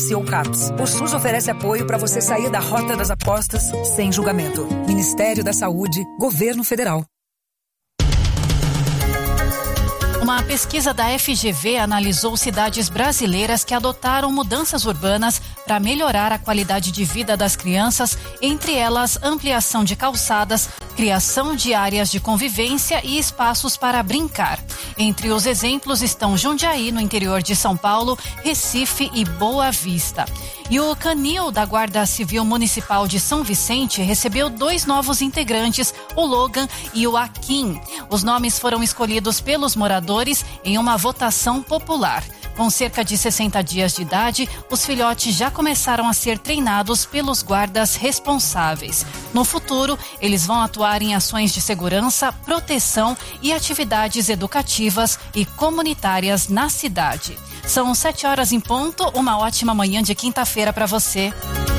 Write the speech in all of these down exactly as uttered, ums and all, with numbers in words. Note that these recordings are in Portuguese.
ou CAPS. O SUS oferece apoio para você sair da rota das apostas sem julgamento. Ministério da Saúde, Governo Federal. Uma pesquisa da F G V analisou cidades brasileiras que adotaram mudanças urbanas para melhorar a qualidade de vida das crianças, entre elas ampliação de calçadas, criação de áreas de convivência e espaços para brincar. Entre os exemplos estão Jundiaí, no interior de São Paulo, Recife e Boa Vista. E o Canil da Guarda Civil Municipal de São Vicente recebeu dois novos integrantes, o Logan e o Akin. Os nomes foram escolhidos pelos moradores em uma votação popular. Com cerca de sessenta dias de idade, os filhotes já começaram a ser treinados pelos guardas responsáveis. No futuro, eles vão atuar em ações de segurança, proteção e atividades educativas e comunitárias na cidade. São sete horas em ponto, uma ótima manhã de quinta-feira para você.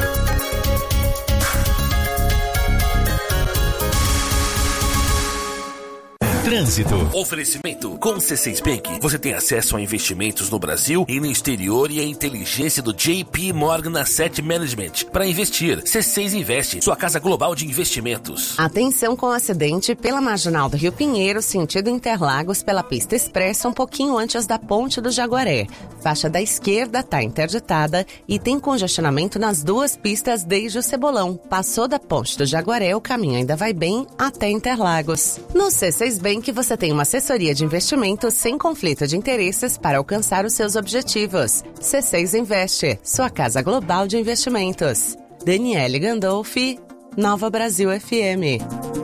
Trânsito. Oferecimento. Com o C seis Bank, você tem acesso a investimentos no Brasil e no exterior e a inteligência do J P Morgan Asset Management para investir. C seis Investe, sua casa global de investimentos. Atenção com o acidente pela Marginal do Rio Pinheiro, sentido Interlagos, pela pista expressa, um pouquinho antes da Ponte do Jaguaré. Faixa da esquerda está interditada e tem congestionamento nas duas pistas desde o Cebolão. Passou da Ponte do Jaguaré, o caminho ainda vai bem até Interlagos. No C seis Bank, que você tem uma assessoria de investimentos sem conflito de interesses para alcançar os seus objetivos. C seis Investe, sua casa global de investimentos. Daniele Gandolfi, Nova Brasil F M.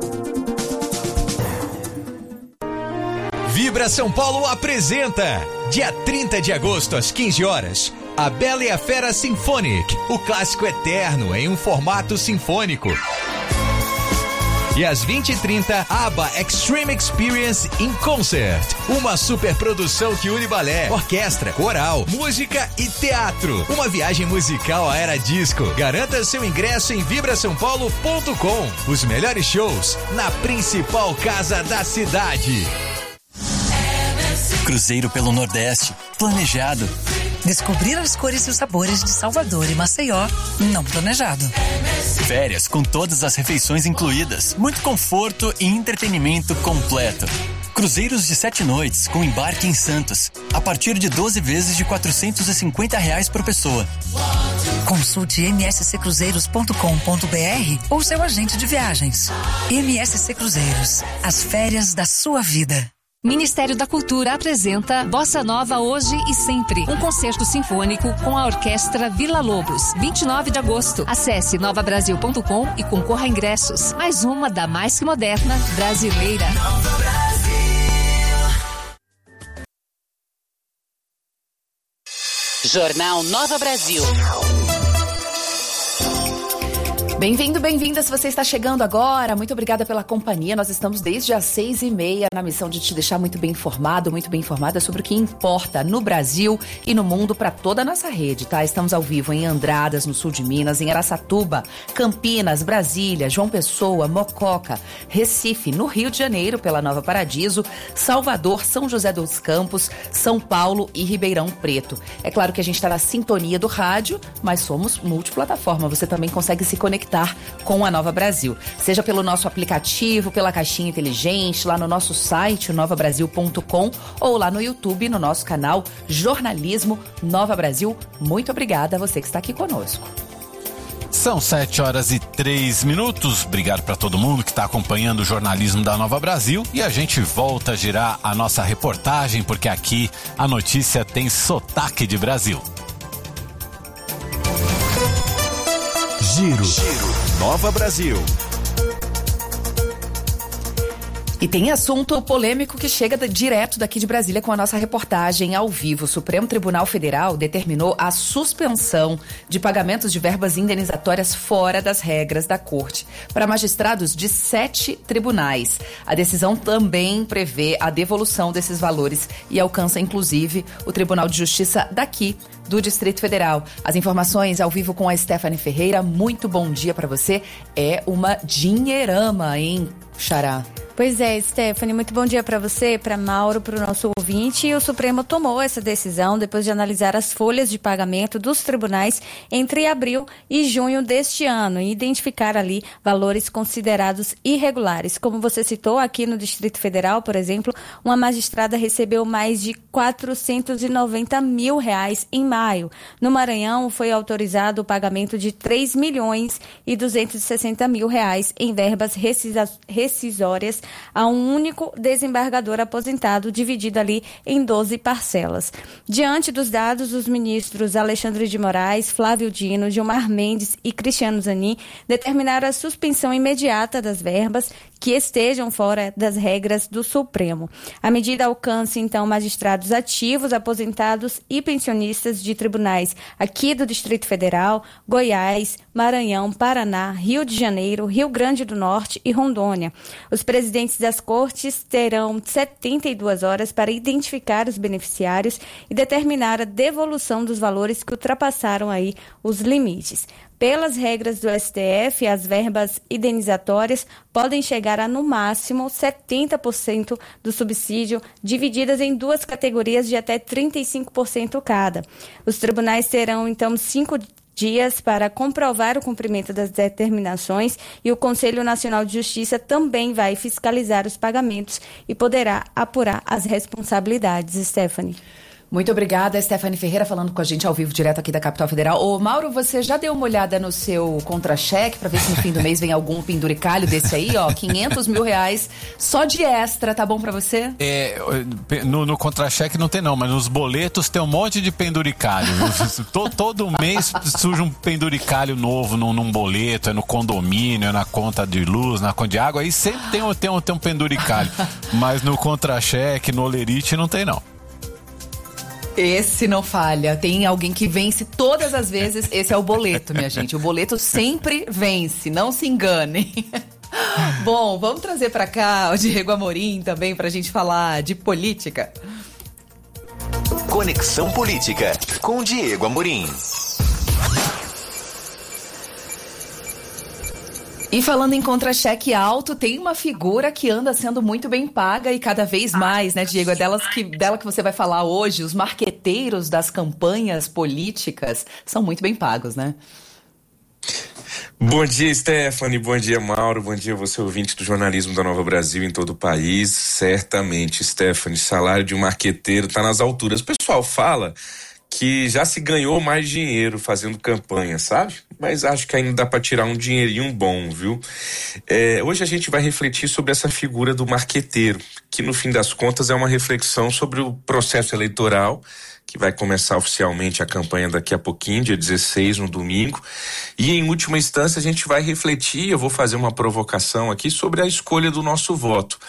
Vibra São Paulo apresenta, dia trinta de agosto às quinze horas, A Bela e a Fera Symphonic, o clássico eterno em um formato sinfônico. E às vinte e trinta, ABBA Extreme Experience in Concert. Uma superprodução que une balé, orquestra, coral, música e teatro. Uma viagem musical à era disco. Garanta seu ingresso em vibra são paulo ponto com. Os melhores shows na principal casa da cidade. Cruzeiro pelo Nordeste. Planejado. Descobrir as cores e os sabores de Salvador e Maceió, não planejado. Férias com todas as refeições incluídas, muito conforto e entretenimento completo. Cruzeiros de sete noites com embarque em Santos, a partir de doze vezes de quatrocentos e cinquenta reais por pessoa. Consulte m s c cruzeiros ponto com ponto b r ou seu agente de viagens. M S C Cruzeiros, as férias da sua vida. Ministério da Cultura apresenta Bossa Nova Hoje e Sempre, um concerto sinfônico com a Orquestra Vila Lobos, vinte e nove de agosto. Acesse nova brasil ponto com e concorra a ingressos. Mais uma da mais que moderna brasileira. Nova Brasil. Jornal Nova Brasil. Bem-vindo, bem-vinda. Se você está chegando agora, muito obrigada pela companhia. Nós estamos desde as seis e meia na missão de te deixar muito bem informado, muito bem informada sobre o que importa no Brasil e no mundo para toda a nossa rede, tá? Estamos ao vivo em Andradas, no sul de Minas, em Araçatuba, Campinas, Brasília, João Pessoa, Mococa, Recife, no Rio de Janeiro, pela Nova Paradiso, Salvador, São José dos Campos, São Paulo e Ribeirão Preto. É claro que a gente está na sintonia do rádio, mas somos multiplataforma. Você também consegue se conectar com a Nova Brasil, seja pelo nosso aplicativo, pela caixinha inteligente, lá no nosso site, nova brasil ponto com, ou lá no YouTube, no nosso canal Jornalismo Nova Brasil. Muito obrigada a você que está aqui conosco. São sete horas e três minutos. Obrigado para todo mundo que está acompanhando o jornalismo da Nova Brasil. E a gente volta a girar a nossa reportagem, porque aqui a notícia tem sotaque de Brasil. Giro. Giro. Nova Brasil. E tem assunto polêmico que chega direto daqui de Brasília com a nossa reportagem ao vivo. O Supremo Tribunal Federal determinou a suspensão de pagamentos de verbas indenizatórias fora das regras da Corte para magistrados de sete tribunais. A decisão também prevê a devolução desses valores e alcança, inclusive, o Tribunal de Justiça daqui, do Distrito Federal. As informações ao vivo com a Stephanie Ferreira. Muito bom dia para você. É uma dinheirama, hein, Xará? Pois é, Stephanie, muito bom dia para você, para Mauro, para o nosso ouvinte. E o Supremo tomou essa decisão depois de analisar as folhas de pagamento dos tribunais entre abril e junho deste ano e identificar ali valores considerados irregulares. Como você citou, aqui no Distrito Federal, por exemplo, uma magistrada recebeu mais de quatrocentos e noventa mil reais em maio. No Maranhão, foi autorizado o pagamento de três milhões e duzentos e sessenta mil reais em verbas rescisórias a um único desembargador aposentado, dividido ali em doze parcelas. Diante dos dados, os ministros Alexandre de Moraes, Flávio Dino, Gilmar Mendes e Cristiano Zanin determinaram a suspensão imediata das verbas que estejam fora das regras do Supremo. A medida alcança, então, magistrados ativos, aposentados e pensionistas de tribunais aqui do Distrito Federal, Goiás, Maranhão, Paraná, Rio de Janeiro, Rio Grande do Norte e Rondônia. Os presidentes das cortes terão setenta e duas horas para identificar os beneficiários e determinar a devolução dos valores que ultrapassaram aí os limites. Pelas regras do S T F, as verbas indenizatórias podem chegar a, no máximo, setenta por cento do subsídio, divididas em duas categorias de até trinta e cinco por cento cada. Os tribunais terão, então, cinco dias para comprovar o cumprimento das determinações e o Conselho Nacional de Justiça também vai fiscalizar os pagamentos e poderá apurar as responsabilidades. Stephanie. Muito obrigada, Stephanie Ferreira, falando com a gente ao vivo, direto aqui da Capital Federal. Ô, Mauro, você já deu uma olhada no seu contra-cheque para ver se no fim do mês vem algum penduricalho desse aí, ó, quinhentos mil reais só de extra, tá bom para você? É, no, no contra-cheque não tem não, mas nos boletos tem um monte de penduricalho. todo, todo mês surge um penduricalho novo num, num boleto, é no condomínio, é na conta de luz, na conta de água, aí sempre tem um, tem um, tem um penduricalho. Mas no contra-cheque, no olerite, não tem não. Esse não falha. Tem alguém que vence todas as vezes. Esse é o boleto, minha gente. O boleto sempre vence. Não se enganem. Bom, vamos trazer para cá o Diego Amorim também para a gente falar de política. Conexão Política com Diego Amorim. E falando em contra-cheque alto, tem uma figura que anda sendo muito bem paga e cada vez mais, né, Diego? É delas que, dela que você vai falar hoje. Os marqueteiros das campanhas políticas são muito bem pagos, né? Bom dia, Stephanie. Bom dia, Mauro. Bom dia, você ouvinte do jornalismo da Nova Brasil em todo o país. Certamente, Stephanie, salário de um marqueteiro está nas alturas. O pessoal fala que já se ganhou mais dinheiro fazendo campanha, sabe? Mas acho que ainda dá para tirar um dinheirinho bom, viu? É, hoje a gente vai refletir sobre essa figura do marqueteiro, que no fim das contas é uma reflexão sobre o processo eleitoral, que vai começar oficialmente a campanha daqui a pouquinho, dia dezesseis, no domingo. E em última instância a gente vai refletir, eu vou fazer uma provocação aqui sobre a escolha do nosso voto.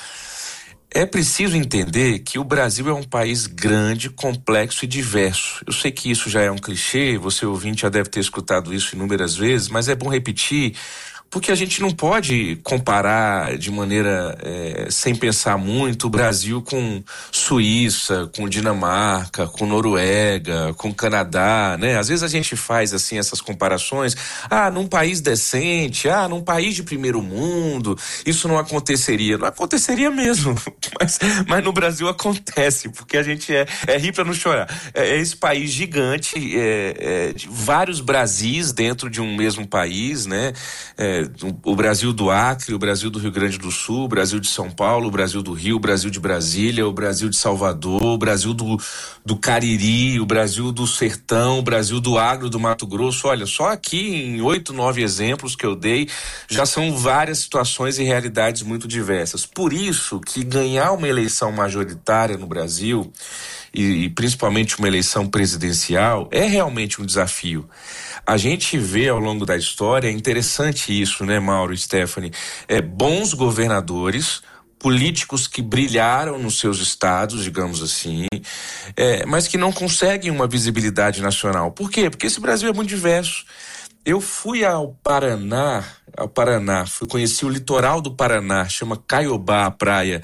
É preciso entender que o Brasil é um país grande, complexo e diverso. Eu sei que isso já é um clichê, você ouvinte já deve ter escutado isso inúmeras vezes, mas é bom repetir, porque a gente não pode comparar de maneira é, sem pensar muito o Brasil com Suíça, com Dinamarca, com Noruega, com Canadá, né? Às vezes a gente faz assim essas comparações, ah, num país decente, ah, num país de primeiro mundo, isso não aconteceria. Não aconteceria mesmo, mas, mas no Brasil acontece, porque a gente é, é rir pra não chorar. É, é esse país gigante, é, é, de vários Brasis dentro de um mesmo país, né? É, o Brasil do Acre, o Brasil do Rio Grande do Sul, o Brasil de São Paulo, o Brasil do Rio, o Brasil de Brasília, o Brasil de Salvador, o Brasil do, do Cariri, o Brasil do Sertão, o Brasil do Agro do Mato Grosso. Olha, só aqui em oito, nove exemplos que eu dei, já são várias situações e realidades muito diversas. Por isso que ganhar uma eleição majoritária no Brasil, e, e principalmente uma eleição presidencial, é realmente um desafio. A gente vê ao longo da história, é interessante isso, né, Mauro e Stephanie, é, bons governadores, políticos que brilharam nos seus estados, digamos assim, é, mas que não conseguem uma visibilidade nacional. Por quê? Porque esse Brasil é muito diverso. Eu fui ao Paraná, ao Paraná, fui conhecer o litoral do Paraná, chama Caiobá, a praia.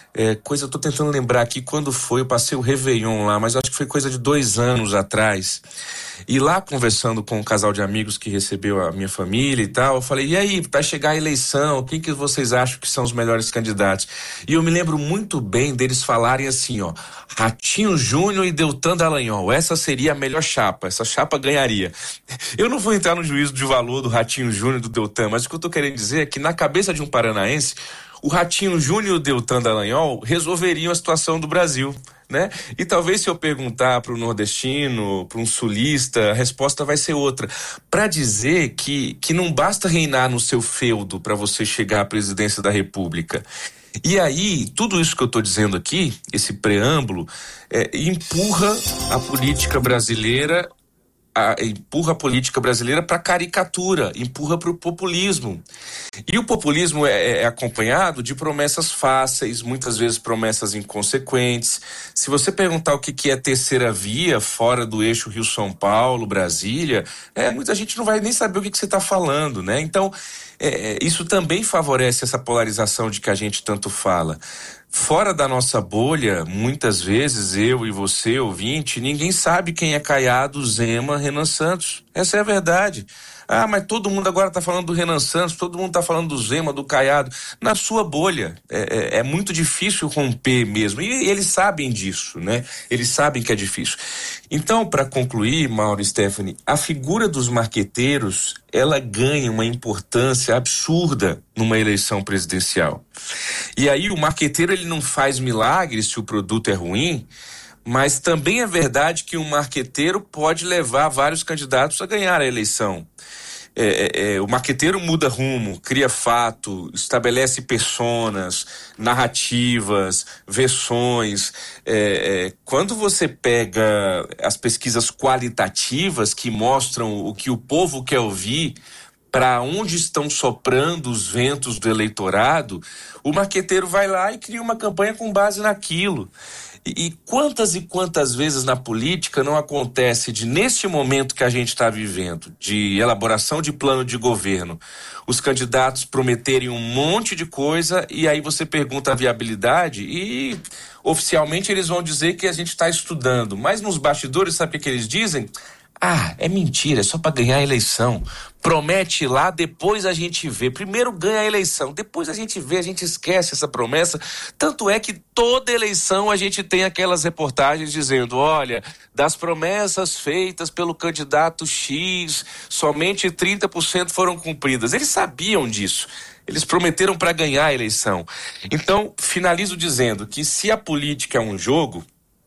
É, coisa, eu tô tentando lembrar aqui quando foi, eu passei o Réveillon lá, mas acho que foi coisa de dois anos atrás. E lá, conversando com um casal de amigos que recebeu a minha família e tal, eu falei, e aí, vai chegar a eleição, quem que vocês acham que são os melhores candidatos? E eu me lembro muito bem deles falarem assim, ó, Ratinho Júnior e Deltan Dallagnol, essa seria a melhor chapa, essa chapa ganharia. Eu não vou entrar no juízo de valor do Ratinho Júnior e do Deltan, mas o que eu tô querendo dizer é que na cabeça de um paranaense, o Ratinho Júnior e o Deltan Dallagnol resolveriam a situação do Brasil, né? E talvez se eu perguntar para o nordestino, para um sulista, a resposta vai ser outra. Para dizer que, que não basta reinar no seu feudo para você chegar à presidência da República. E aí, tudo isso que eu estou dizendo aqui, esse preâmbulo, é, empurra a política brasileira A, empurra a política brasileira para caricatura, empurra para o populismo. E o populismo é, é acompanhado de promessas fáceis, muitas vezes promessas inconsequentes. Se você perguntar o que, que é terceira via fora do eixo Rio-São Paulo, Brasília, é, muita gente não vai nem saber o que, que você está falando, né? Então, é, isso também favorece essa polarização de que a gente tanto fala. Fora da nossa bolha, muitas vezes, eu e você, ouvinte, ninguém sabe quem é Caiado, Zema, Renan Santos. Essa é a verdade. Ah, mas todo mundo agora está falando do Renan Santos, todo mundo está falando do Zema, do Caiado. Na sua bolha, é, é, é muito difícil romper mesmo. E eles sabem disso, né? Eles sabem que é difícil. Então, para concluir, Mauro e Stephanie, a figura dos marqueteiros, ela ganha uma importância absurda numa eleição presidencial. E aí o marqueteiro, ele não faz milagres se o produto é ruim, mas também é verdade que um marqueteiro pode levar vários candidatos a ganhar a eleição. É, é, é, o marqueteiro muda rumo, cria fato, estabelece personas, narrativas, versões. É, é, quando você pega as pesquisas qualitativas que mostram o que o povo quer ouvir, para onde estão soprando os ventos do eleitorado, o marqueteiro vai lá e cria uma campanha com base naquilo. E, e quantas e quantas vezes na política não acontece de, neste momento que a gente está vivendo, de elaboração de plano de governo, os candidatos prometerem um monte de coisa e aí você pergunta a viabilidade e oficialmente eles vão dizer que a gente está estudando, mas nos bastidores sabe o que eles dizem? Ah, é mentira, é só para ganhar a eleição. Promete lá, depois a gente vê. Primeiro ganha a eleição, depois a gente vê, a gente esquece essa promessa. Tanto é que toda eleição a gente tem aquelas reportagens dizendo, olha, das promessas feitas pelo candidato X, somente trinta por cento foram cumpridas. Eles sabiam disso. Eles prometeram para ganhar a eleição. Então, finalizo dizendo que se a política é um jogo,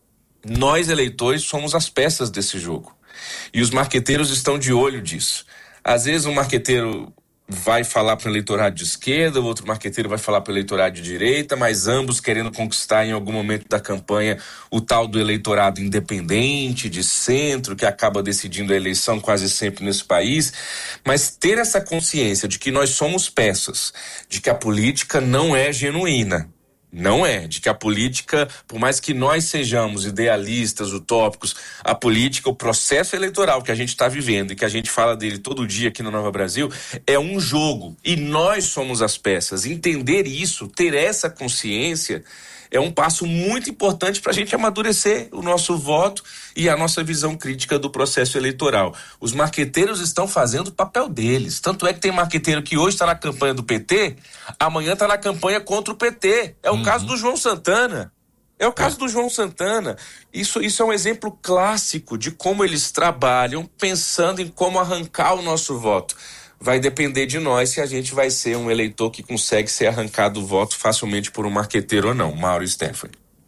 nós eleitores somos as peças desse jogo. E os marqueteiros estão de olho disso. Às vezes um marqueteiro vai falar para o eleitorado de esquerda, o outro marqueteiro vai falar para o eleitorado de direita, mas ambos querendo conquistar em algum momento da campanha o tal do eleitorado independente, de centro, que acaba decidindo a eleição quase sempre nesse país. Mas ter essa consciência de que nós somos peças, de que a política não é genuína. Não é, de que a política, por mais que nós sejamos idealistas, utópicos, a política, o processo eleitoral que a gente está vivendo e que a gente fala dele todo dia aqui no Nova Brasil, é um jogo e nós somos as peças. Entender isso, ter essa consciência, é um passo muito importante para a gente amadurecer o nosso voto e a nossa visão crítica do processo eleitoral. Os marqueteiros estão fazendo o papel deles. Tanto é que tem marqueteiro que hoje está na campanha do P T, amanhã está na campanha contra o P T. É o uhum. caso do João Santana. É o caso é. do João Santana. Isso, isso é um exemplo clássico de como eles trabalham pensando em como arrancar o nosso voto. Vai depender de nós se a gente vai ser um eleitor que consegue ser arrancado do voto facilmente por um marqueteiro ou não. Mauro e Stephanie.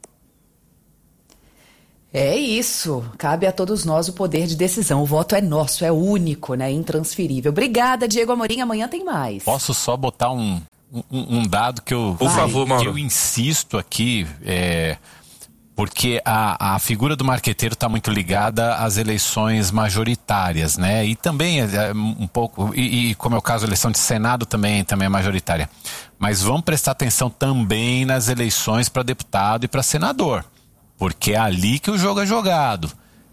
É isso. Cabe a todos nós o poder de decisão. O voto é nosso, é único, né? Intransferível. Obrigada, Diego Amorim. Amanhã tem mais. Posso só botar um, um, um dado que eu, Por favor, Mauro. que eu insisto aqui, é, porque a, a figura do marqueteiro está muito ligada às eleições majoritárias, né? E também é, um pouco, e, e como é o caso, a eleição de Senado também, também é majoritária. Mas vamos prestar atenção também nas eleições para deputado e para senador, porque é ali que o jogo é jogado.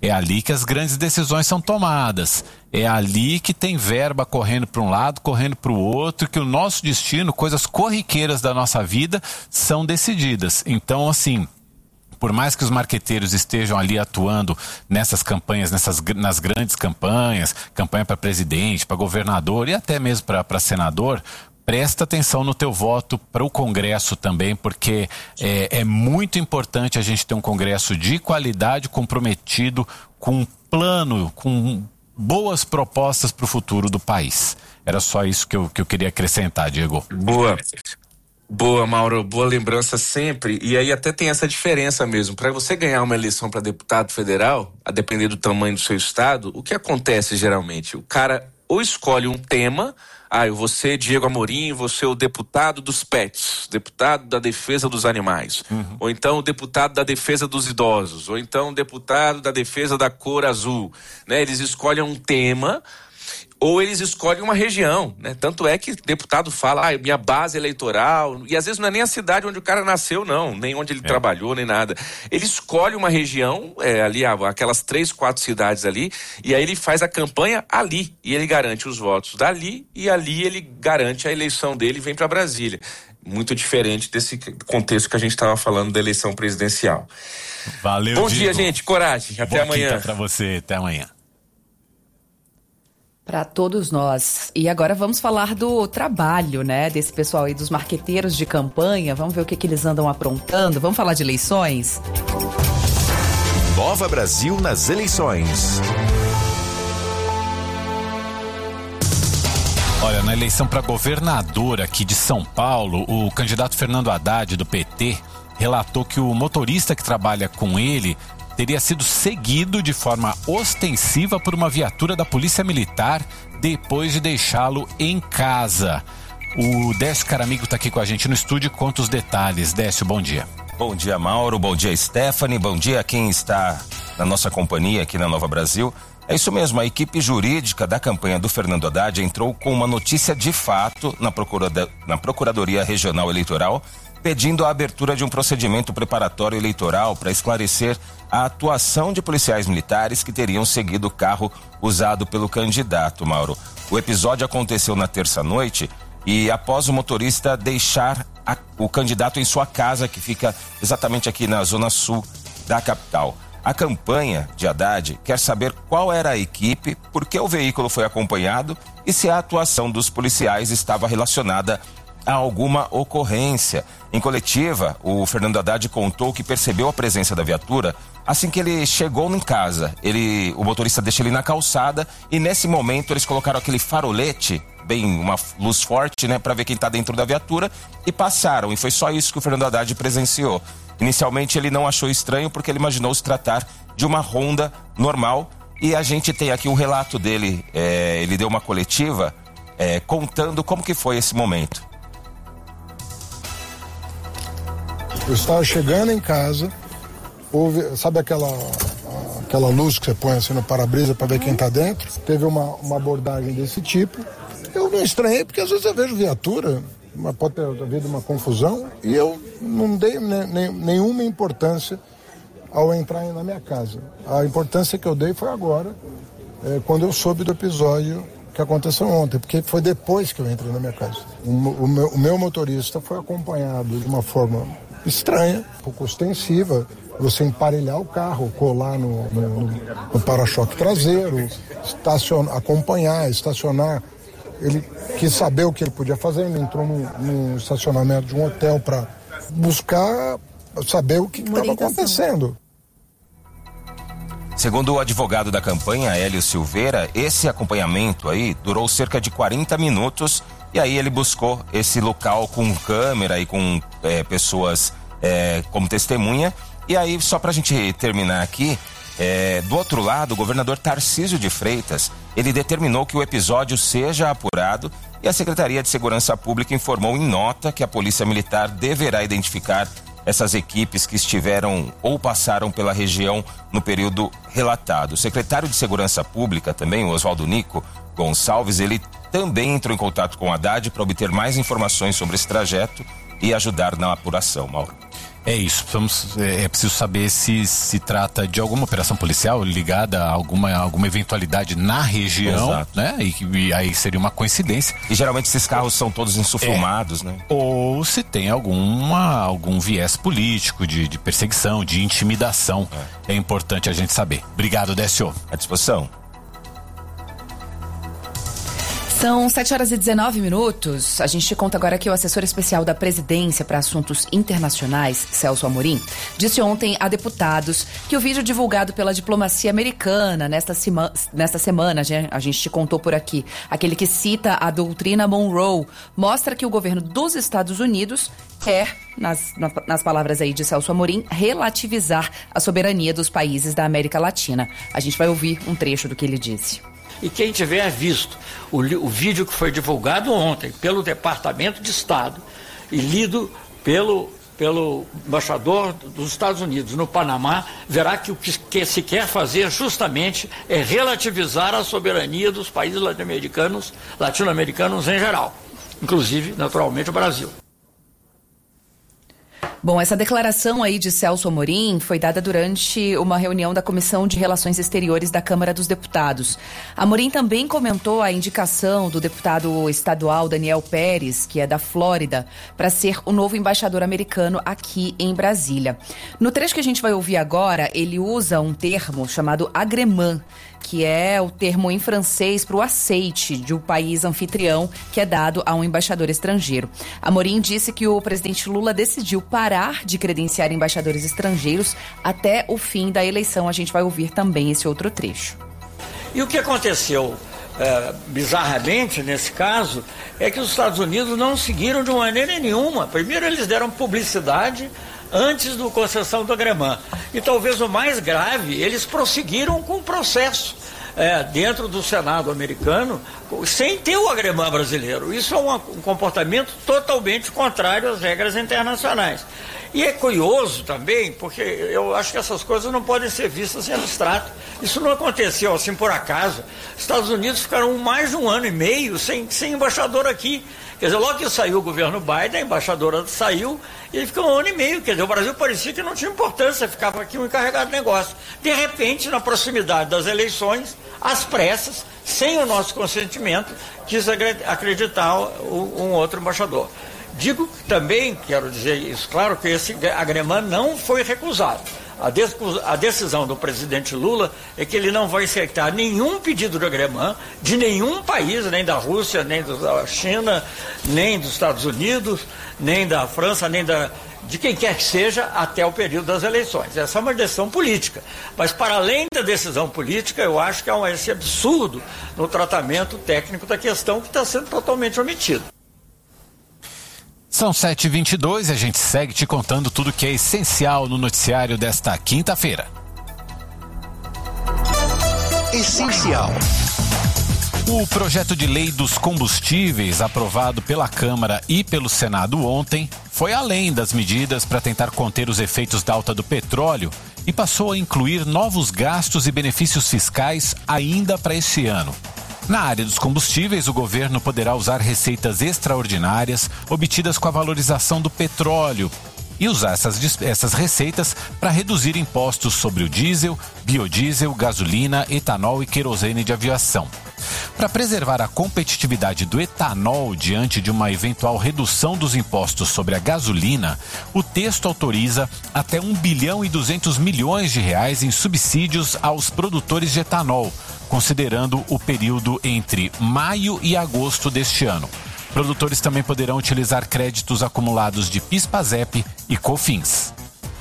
É ali que as grandes decisões são tomadas. É ali que tem verba correndo para um lado, correndo para o outro, que o nosso destino, coisas corriqueiras da nossa vida, são decididas. Então, assim, por mais que os marqueteiros estejam ali atuando nessas campanhas, nessas, nas grandes campanhas, campanha para presidente, para governador e até mesmo para senador, presta atenção no teu voto para o Congresso também, porque é, é muito importante a gente ter um Congresso de qualidade, comprometido com um plano, com boas propostas para o futuro do país. Era só isso que eu, que eu queria acrescentar, Diego. Boa. Boa, Mauro, boa lembrança sempre. E aí até tem essa diferença mesmo. Para você ganhar uma eleição para deputado federal, a depender do tamanho do seu estado, o que acontece geralmente? O cara ou escolhe um tema. Ah, eu vou ser Diego Amorim, vou ser o deputado dos pets, deputado da defesa dos animais. Uhum. Ou então o deputado da defesa dos idosos. Ou então o deputado da defesa da cor azul. Né? Eles escolhem um tema, ou eles escolhem uma região, né? Tanto é que deputado fala, ah, minha base eleitoral, e às vezes não é nem a cidade onde o cara nasceu, não, nem onde ele é. trabalhou, nem nada. Ele escolhe uma região, é, ali, aquelas três, quatro cidades ali, e aí ele faz a campanha ali, e ele garante os votos dali, e ali ele garante a eleição dele e vem para Brasília. Muito diferente desse contexto que a gente estava falando da eleição presidencial. Valeu, Bom Diego. dia, gente, coragem, até Boa amanhã. Para você, até amanhã. Para todos nós. E agora vamos falar do trabalho, né? Desse pessoal aí, dos marqueteiros de campanha. Vamos ver o que, que eles andam aprontando. Vamos falar de eleições? Nova Brasil nas eleições. Olha, na eleição para governador aqui de São Paulo, o candidato Fernando Haddad, do P T, relatou que o motorista que trabalha com ele teria sido seguido de forma ostensiva por uma viatura da Polícia Militar depois de deixá-lo em casa. O Décio Caramigo está aqui com a gente no estúdio e conta os detalhes. Décio, bom dia. Bom dia, Mauro. Bom dia, Stephanie. Bom dia a quem está na nossa companhia aqui na Nova Brasil. É isso mesmo, a equipe jurídica da campanha do Fernando Haddad entrou com uma notícia de fato na, procurada, na Procuradoria Regional Eleitoral, pedindo a abertura de um procedimento preparatório eleitoral para esclarecer a atuação de policiais militares que teriam seguido o carro usado pelo candidato, Mauro. O episódio aconteceu na terça-noite e após o motorista deixar a, o candidato em sua casa, que fica exatamente aqui na zona sul da capital. A campanha de Haddad quer saber qual era a equipe, por que o veículo foi acompanhado e se a atuação dos policiais estava relacionada a alguma ocorrência. Em coletiva, o Fernando Haddad contou que percebeu a presença da viatura assim que ele chegou em casa. Ele, o motorista deixa ele na calçada e nesse momento eles colocaram aquele farolete, bem uma luz forte, né, para ver quem tá dentro da viatura, e passaram. E foi só isso que o Fernando Haddad presenciou. Inicialmente ele não achou estranho porque ele imaginou se tratar de uma Honda normal, e a gente tem aqui um relato dele. É, ele deu uma coletiva é, contando como que foi esse momento. Eu estava chegando em casa, houve, sabe aquela, aquela luz que você põe assim no para-brisa para ver quem está dentro? Teve uma, uma abordagem desse tipo. Eu não estranhei, porque às vezes eu vejo viatura, mas pode ter havido uma confusão, e eu não dei ne, ne, nenhuma importância ao entrar na minha casa. A importância que eu dei foi agora, é, quando eu soube do episódio que aconteceu ontem, porque foi depois que eu entrei na minha casa. O, o, meu, o meu motorista foi acompanhado de uma forma estranha, um pouco ostensiva, você emparelhar o carro, colar no, no, no para-choque traseiro, estacionar, acompanhar, estacionar. Ele quis saber o que ele podia fazer, ele entrou no, no estacionamento de um hotel para buscar saber o que estava acontecendo. Segundo o advogado da campanha, Hélio Silveira, esse acompanhamento aí durou cerca de quarenta minutos, e aí ele buscou esse local com câmera e com é, pessoas é, como testemunha. E aí, só pra gente terminar aqui, é, do outro lado, o governador Tarcísio de Freitas, ele determinou que o episódio seja apurado, e a Secretaria de Segurança Pública informou em nota que a Polícia Militar deverá identificar essas equipes que estiveram ou passaram pela região no período relatado. O secretário de Segurança Pública também, o Oswaldo Nico Gonçalves, ele também entrou em contato com o Haddad para obter mais informações sobre esse trajeto e ajudar na apuração, Mauro. É isso, vamos, é, é preciso saber se se trata de alguma operação policial ligada a alguma, alguma eventualidade na região. Exato. Né? E, e aí seria uma coincidência. E geralmente esses carros são todos insufilmados, é. né? Ou se tem alguma, algum viés político de, de perseguição, de intimidação. É. é importante a gente saber. Obrigado, Décio. À disposição. São sete horas e dezenove minutos. A gente te conta agora que o assessor especial da Presidência para Assuntos Internacionais, Celso Amorim, disse ontem a deputados que o vídeo divulgado pela diplomacia americana nesta, sema, nesta semana, a gente te contou por aqui, aquele que cita a doutrina Monroe, mostra que o governo dos Estados Unidos quer, nas, nas palavras aí de Celso Amorim, relativizar a soberania dos países da América Latina. A gente vai ouvir um trecho do que ele disse. E quem tiver visto o, o vídeo que foi divulgado ontem pelo Departamento de Estado e lido pelo, pelo embaixador dos Estados Unidos no Panamá, verá que o que, que se quer fazer justamente é relativizar a soberania dos países latino-americanos, latino-americanos em geral, inclusive, naturalmente, o Brasil. Bom, essa declaração aí de Celso Amorim foi dada durante uma reunião da Comissão de Relações Exteriores da Câmara dos Deputados. Amorim também comentou a indicação do deputado estadual Daniel Pérez, que é da Flórida, para ser o novo embaixador americano aqui em Brasília. No trecho que a gente vai ouvir agora, ele usa um termo chamado agrément, que é o termo em francês para o aceite de um país anfitrião que é dado a um embaixador estrangeiro. Amorim disse que o presidente Lula decidiu parar de credenciar embaixadores estrangeiros até o fim da eleição. A gente vai ouvir também esse outro trecho. E o que aconteceu é, bizarramente nesse caso é que os Estados Unidos não seguiram de maneira nenhuma. Primeiro eles deram publicidade antes da concessão do agrément. E talvez o mais grave, eles prosseguiram com o processo é, dentro do Senado americano sem ter o agrément brasileiro. Isso é um, um comportamento totalmente contrário às regras internacionais. E é curioso também, porque eu acho que essas coisas não podem ser vistas em abstrato. Isso não aconteceu assim por acaso. Os Estados Unidos ficaram mais de um ano e meio sem, sem embaixador aqui. Quer dizer, logo que saiu o governo Biden, a embaixadora saiu, e ele ficou um ano e meio. Quer dizer, o Brasil parecia que não tinha importância, ficava aqui um encarregado de negócio. De repente, na proximidade das eleições, às pressas, sem o nosso consentimento, quis acreditar um outro embaixador. Digo também, quero dizer isso, claro que esse agrément não foi recusado. A, de, a decisão do presidente Lula é que ele não vai aceitar nenhum pedido de agrément de nenhum país, nem da Rússia, nem da China, nem dos Estados Unidos, nem da França, nem da, de quem quer que seja, até o período das eleições. Essa é uma decisão política. Mas, para além da decisão política, eu acho que há um, esse absurdo no tratamento técnico da questão que está sendo totalmente omitido. São sete e vinte e dois e a gente segue te contando tudo que é essencial no noticiário desta quinta-feira. Essencial. O projeto de lei dos combustíveis, aprovado pela Câmara e pelo Senado ontem, foi além das medidas para tentar conter os efeitos da alta do petróleo e passou a incluir novos gastos e benefícios fiscais ainda para este ano. Na área dos combustíveis, o governo poderá usar receitas extraordinárias obtidas com a valorização do petróleo e usar essas, essas receitas para reduzir impostos sobre o diesel, biodiesel, gasolina, etanol e querosene de aviação. Para preservar a competitividade do etanol diante de uma eventual redução dos impostos sobre a gasolina, o texto autoriza até um bilhão e duzentos milhões de reais em subsídios aos produtores de etanol, considerando o período entre maio e agosto deste ano. Produtores também poderão utilizar créditos acumulados de PIS/PASEP e COFINS.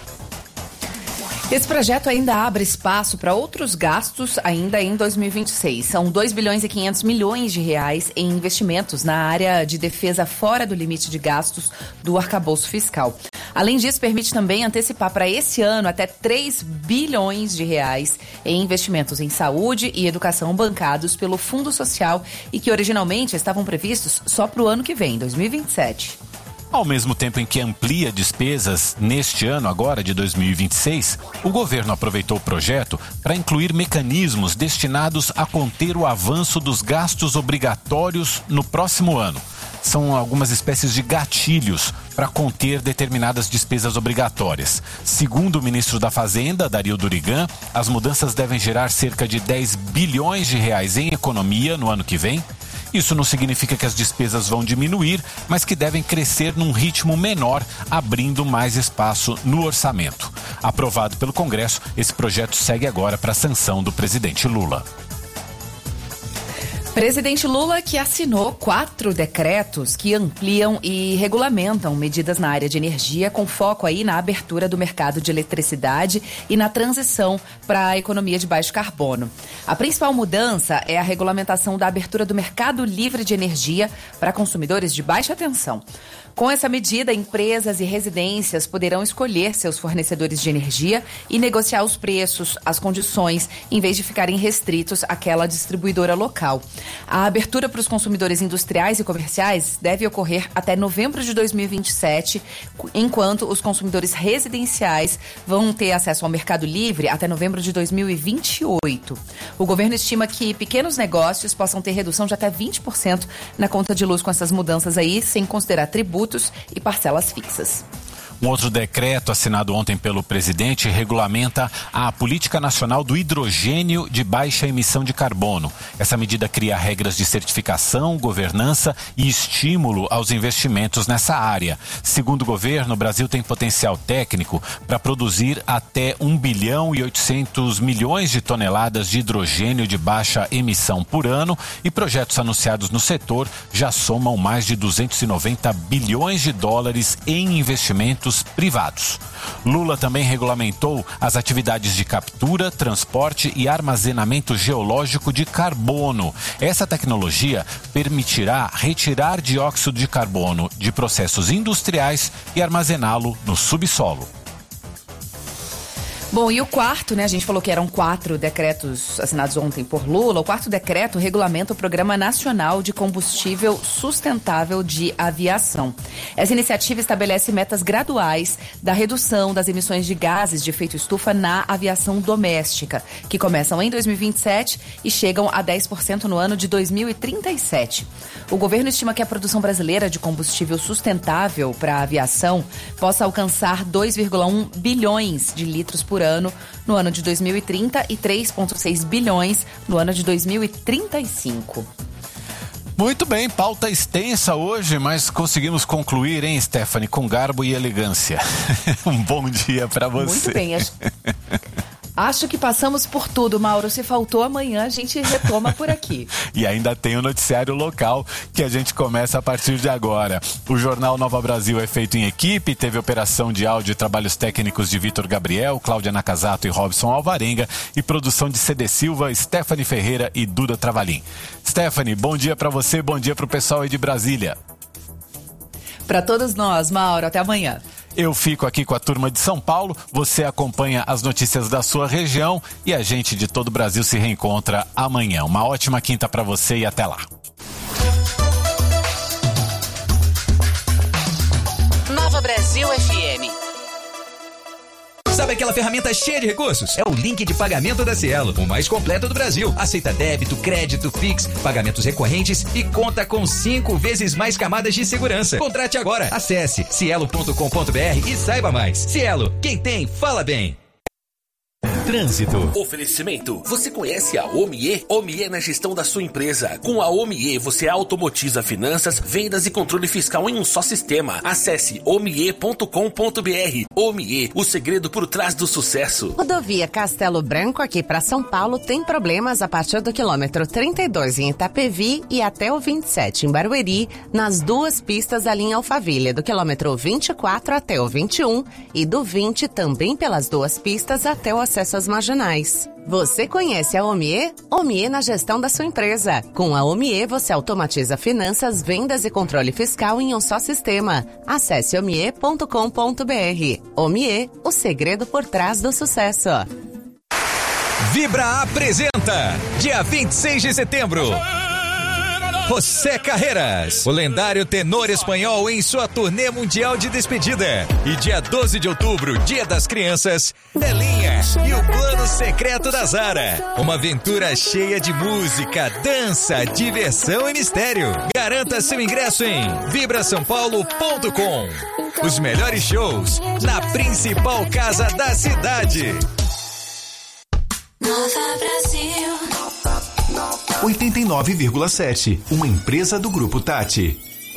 Esse projeto ainda abre espaço para outros gastos ainda em dois mil e vinte e seis. São dois bilhões e quinhentos milhões de reais em investimentos na área de defesa fora do limite de gastos do arcabouço fiscal. Além disso, permite também antecipar para esse ano até três bilhões de reais em investimentos em saúde e educação bancados pelo Fundo Social e que originalmente estavam previstos só para o ano que vem, dois mil e vinte e sete. Ao mesmo tempo em que amplia despesas neste ano, agora de dois mil e vinte e seis, o governo aproveitou o projeto para incluir mecanismos destinados a conter o avanço dos gastos obrigatórios no próximo ano. são algumas espécies de gatilhos para conter determinadas despesas obrigatórias. Segundo o ministro da Fazenda, Dario Durigan, as mudanças devem gerar cerca de dez bilhões de reais em economia no ano que vem. Isso não significa que as despesas vão diminuir, mas que devem crescer num ritmo menor, abrindo mais espaço no orçamento. Aprovado pelo Congresso, esse projeto segue agora para a sanção do presidente Lula. Presidente Lula que assinou quatro decretos que ampliam e regulamentam medidas na área de energia com foco aí na abertura do mercado de eletricidade e na transição para a economia de baixo carbono. A principal mudança é a regulamentação da abertura do mercado livre de energia para consumidores de baixa tensão. Com essa medida, empresas e residências poderão escolher seus fornecedores de energia e negociar os preços, as condições, em vez de ficarem restritos àquela distribuidora local. A abertura para os consumidores industriais e comerciais deve ocorrer até novembro de dois mil e vinte e sete, enquanto os consumidores residenciais vão ter acesso ao mercado livre até novembro de dois mil e vinte e oito. O governo estima que pequenos negócios possam ter redução de até vinte por cento na conta de luz com essas mudanças aí, sem considerar tributos e parcelas fixas. Um outro decreto assinado ontem pelo presidente regulamenta a Política Nacional do Hidrogênio de Baixa Emissão de Carbono. Essa medida cria regras de certificação, governança e estímulo aos investimentos nessa área. Segundo o governo, o Brasil tem potencial técnico para produzir até um bilhão e oitocentos milhões de toneladas de hidrogênio de baixa emissão por ano e projetos anunciados no setor já somam mais de duzentos e noventa bilhões de dólares em investimentos privados. Lula também regulamentou as atividades de captura, transporte e armazenamento geológico de carbono. Essa tecnologia permitirá retirar dióxido de carbono de processos industriais e armazená-lo no subsolo. Bom, e o quarto, né? A gente falou que eram quatro decretos assinados ontem por Lula. O quarto decreto regulamenta o Programa Nacional de Combustível Sustentável de Aviação. Essa iniciativa estabelece metas graduais da redução das emissões de gases de efeito estufa na aviação doméstica, que começam em dois mil e vinte e sete e chegam a dez por cento no ano de dois mil e trinta e sete. O governo estima que a produção brasileira de combustível sustentável para a aviação possa alcançar dois vírgula um bilhões de litros por ano no ano de dois mil e trinta e três vírgula seis bilhões no ano de dois mil e trinta e cinco. Muito bem, pauta extensa hoje, mas conseguimos concluir, hein, Stephanie, com garbo e elegância. Um bom dia para você. Muito bem, acho... Acho que passamos por tudo, Mauro. Se faltou, amanhã a gente retoma por aqui. E ainda tem o noticiário local que a gente começa a partir de agora. O Jornal Nova Brasil é feito em equipe, teve operação de áudio e trabalhos técnicos de Vitor Gabriel, Cláudia Nakazato e Robson Alvarenga e produção de Cedê Silva, Stephanie Ferreira e Duda Travalim. Stephanie, bom dia para você, bom dia para o pessoal aí de Brasília. Para todos nós, Mauro, até amanhã. Eu fico aqui com a turma de São Paulo, você acompanha as notícias da sua região e a gente de todo o Brasil se reencontra amanhã. Uma ótima quinta para você e até lá. Nova Brasil F M. Sabe aquela ferramenta cheia de recursos? É o link de pagamento da Cielo, o mais completo do Brasil. Aceita débito, crédito, Pix, pagamentos recorrentes e conta com cinco vezes mais camadas de segurança. Contrate agora. Acesse cielo ponto com ponto br e saiba mais. Cielo, quem tem, fala bem. Trânsito. Oferecimento. Você conhece a Omie? Omie na gestão da sua empresa. Com a Omie, você automatiza finanças, vendas e controle fiscal em um só sistema. Acesse omie ponto com ponto br. Omie, o segredo por trás do sucesso. Rodovia Castelo Branco, aqui para São Paulo, tem problemas a partir do quilômetro trinta e dois em Itapevi e até o vinte e sete em Barueri, nas duas pistas da linha Alphaville, do quilômetro vinte e quatro até o vinte e um e do vinte também pelas duas pistas até o acesso às marginais. Você conhece a Omie? Omie na gestão da sua empresa. Com a Omie, você automatiza finanças, vendas e controle fiscal em um só sistema. Acesse omie ponto com ponto br. Omie, o segredo por trás do sucesso. Vibra apresenta, dia vinte e seis de setembro, José Carreras, o lendário tenor espanhol em sua turnê mundial de despedida. E dia doze de outubro, Dia das Crianças, Belinha. E o plano secreto da Zara. Uma aventura cheia de música, dança, diversão e mistério. Garanta seu ingresso em vibra são paulo ponto com. Os melhores shows na principal casa da cidade. Nova Brasil. oitenta e nove vírgula sete, uma empresa do Grupo Tati.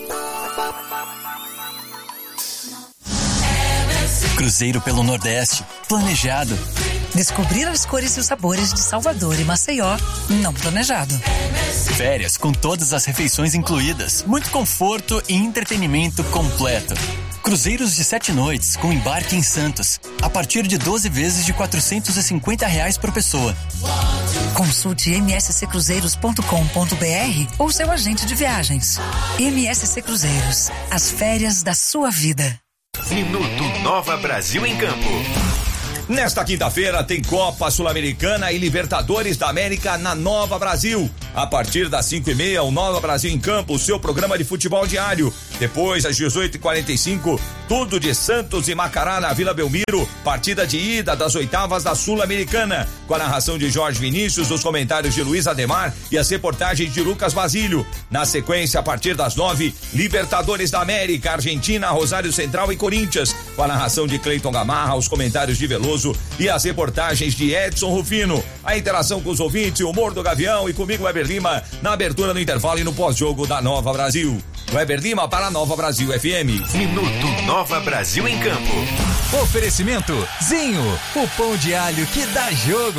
Cruzeiro pelo Nordeste, planejado. Descobrir as cores e os sabores de Salvador e Maceió, não planejado. Férias com todas as refeições incluídas, muito conforto e entretenimento completo. Cruzeiros de sete noites com embarque em Santos, a partir de doze vezes de quatrocentos e cinquenta reais por pessoa. Consulte m s c cruzeiros ponto com ponto b r ou seu agente de viagens. M S C Cruzeiros, as férias da sua vida. Minuto Nova Brasil em Campo. Nesta quinta-feira tem Copa Sul-Americana e Libertadores da América na Nova Brasil. A partir das cinco e meia, o Nova Brasil em Campo, o seu programa de futebol diário. Depois, às dezoito e quarenta e cinco, tudo de Santos e Macará na Vila Belmiro, partida de ida das oitavas da Sul-Americana, com a narração de Jorge Vinícius, os comentários de Luiz Ademar e as reportagens de Lucas Basílio. Na sequência, a partir das nove, Libertadores da América, Argentina, Rosário Central e Corinthians, com a narração de Cleiton Gamarra, os comentários de Veloso e as reportagens de Edson Rufino. A interação com os ouvintes, o humor do Gavião e comigo, Weber Lima, na abertura do intervalo e no pós-jogo da Nova Brasil. Weber Lima para a Nova Brasil F M. Minuto Nova Brasil em Campo. Oferecimento Zinho, o pão de alho que dá jogo.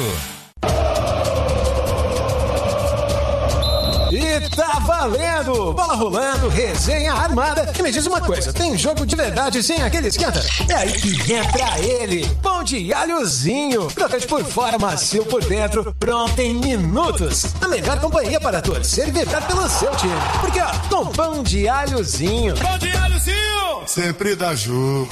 E tá valendo! Bola rolando, resenha armada. E me diz uma coisa, tem jogo de verdade sem aquele esquenta? É aí que entra ele, pão de alhozinho. Crocante por fora, macio por dentro, pronto em minutos. A melhor companhia para torcer e vibrar pelo seu time. Porque ó, com pão de alhozinho. Pão de alhozinho! Sempre dá jogo.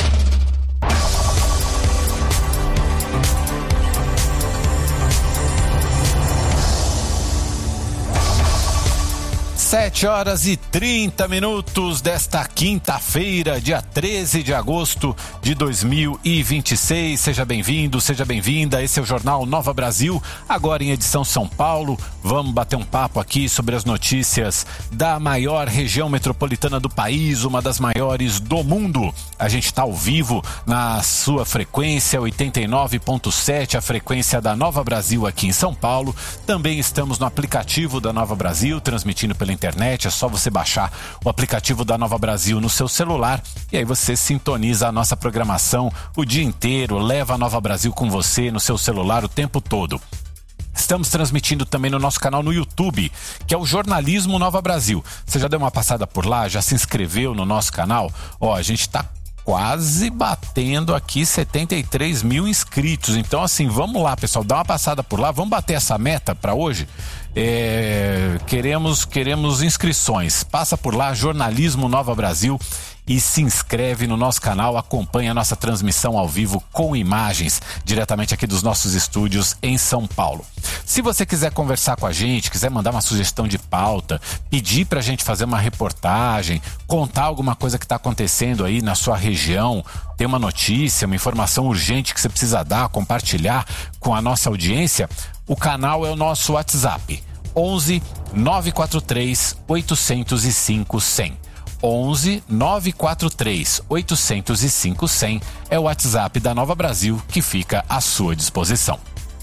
Sete horas e trinta minutos desta quinta-feira, dia treze de agosto de dois mil e vinte e seis. Seja bem-vindo, seja bem-vinda. Esse é o Jornal Nova Brasil, agora em edição São Paulo. Vamos bater um papo aqui sobre as notícias da maior região metropolitana do país, uma das maiores do mundo. A gente está ao vivo na sua frequência oitenta e nove ponto sete, a frequência da Nova Brasil aqui em São Paulo. Também estamos no aplicativo da Nova Brasil, transmitindo pela internet. Internet, é só você baixar o aplicativo da Nova Brasil no seu celular e aí você sintoniza a nossa programação o dia inteiro, leva a Nova Brasil com você no seu celular o tempo todo. Estamos transmitindo também no nosso canal no YouTube, que é o Jornalismo Nova Brasil. Você já deu uma passada por lá? Já se inscreveu no nosso canal? Ó, a gente tá quase batendo aqui setenta e três mil inscritos. Então, assim, vamos lá, pessoal, dá uma passada por lá, vamos bater essa meta para hoje. É, queremos, queremos inscrições. Passa por lá, Jornalismo Nova Brasil, e se inscreve no nosso canal, acompanha a nossa transmissão ao vivo com imagens, diretamente aqui dos nossos estúdios em São Paulo. Se você quiser conversar com a gente, quiser mandar uma sugestão de pauta, pedir pra gente fazer uma reportagem, contar alguma coisa que está acontecendo aí na sua região, tem uma notícia, uma informação urgente que você precisa dar, compartilhar com a nossa audiência, o canal é o nosso WhatsApp, onze nove quatro três oito zero cinco cem. onze nove quatro três oito zero cinco cem é o WhatsApp da Nova Brasil que fica à sua disposição.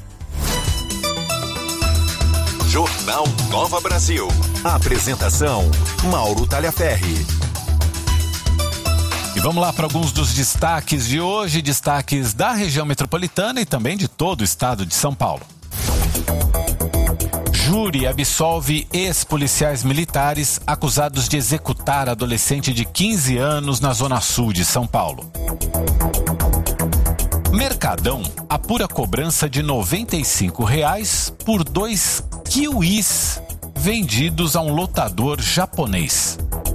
Jornal Nova Brasil. Apresentação Mauro Talhaferri. E vamos lá para alguns dos destaques de hoje, destaques da região metropolitana e também de todo o estado de São Paulo. Júri absolve ex-policiais militares acusados de executar adolescente de quinze anos na Zona Sul de São Paulo. Mercadão apura cobrança de noventa e cinco reais por dois kiwis vendidos a um lotador japonês.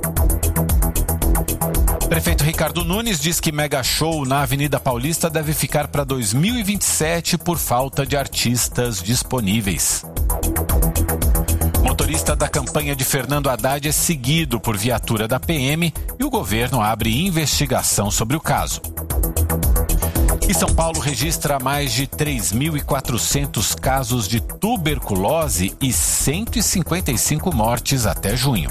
Prefeito Ricardo Nunes diz que mega show na Avenida Paulista deve ficar para dois mil e vinte e sete por falta de artistas disponíveis. Motorista da campanha de Fernando Haddad é seguido por viatura da P M e o governo abre investigação sobre o caso. E São Paulo registra mais de três mil e quatrocentos casos de tuberculose e cento e cinquenta e cinco mortes até junho.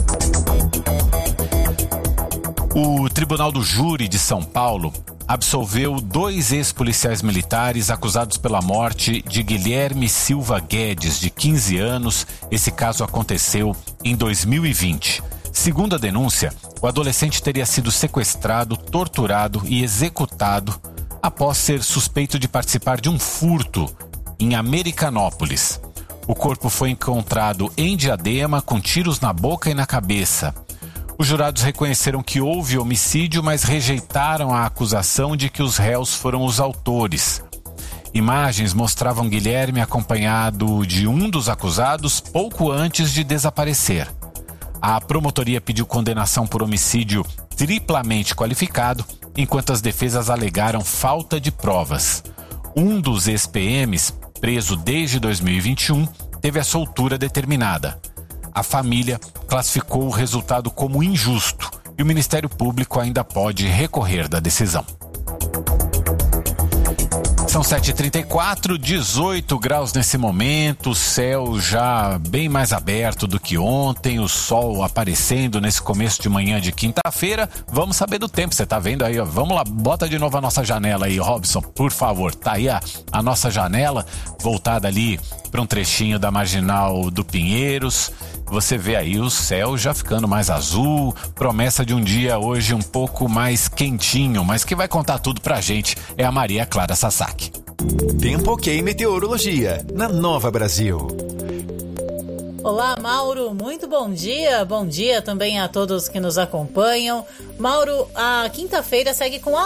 O Tribunal do Júri de São Paulo absolveu dois ex-policiais militares acusados pela morte de Guilherme Silva Guedes, de quinze anos. Esse caso aconteceu em dois mil e vinte. Segundo a denúncia, o adolescente teria sido sequestrado, torturado e executado após ser suspeito de participar de um furto em Americanópolis. O corpo foi encontrado em Diadema, com tiros na boca e na cabeça. Os jurados reconheceram que houve homicídio, mas rejeitaram a acusação de que os réus foram os autores. Imagens mostravam Guilherme acompanhado de um dos acusados pouco antes de desaparecer. A promotoria pediu condenação por homicídio triplamente qualificado, enquanto as defesas alegaram falta de provas. Um dos ex-P Ms, preso desde dois mil e vinte e um, teve a soltura determinada. A família classificou o resultado como injusto e o Ministério Público ainda pode recorrer da decisão. São sete e trinta e quatro, dezoito graus nesse momento, o céu já bem mais aberto do que ontem, o sol aparecendo nesse começo de manhã de quinta-feira. Vamos saber do tempo, você tá vendo aí, ó. Vamos lá, bota de novo a nossa janela aí, Robson, por favor. Tá aí a, a nossa janela, voltada ali para um trechinho da Marginal do Pinheiros. Você vê aí o céu já ficando mais azul, promessa de um dia hoje um pouco mais quentinho, mas que vai contar tudo pra gente é a Maria Clara Sasaki. Tempo Ok Meteorologia, na Nova Brasil. Olá, Mauro, muito bom dia. Bom dia também a todos que nos acompanham. Mauro, a quinta-feira segue com a